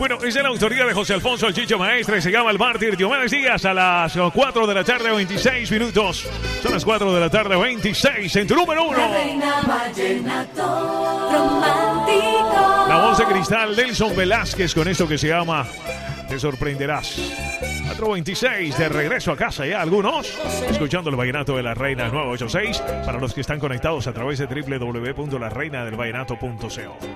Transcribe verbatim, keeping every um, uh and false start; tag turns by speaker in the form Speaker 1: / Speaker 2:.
Speaker 1: Bueno, es de la autoría de José Alfonso El Chicho Maestre. Se llama El Mártir. Diomedes Díaz a las cuatro de la tarde, veintiséis minutos. Son las cuatro de la tarde, veintiséis en tu número uno.
Speaker 2: La reina vallenato romántico.
Speaker 1: La voz de cristal, Nelson Velázquez, con esto que se llama Te Sorprenderás. cuatro veintiséis, de regreso a casa ya algunos, escuchando el vallenato de la reina nueve ocho seis, para los que están conectados a través de doble u doble u doble u punto la reina del vallenato punto co.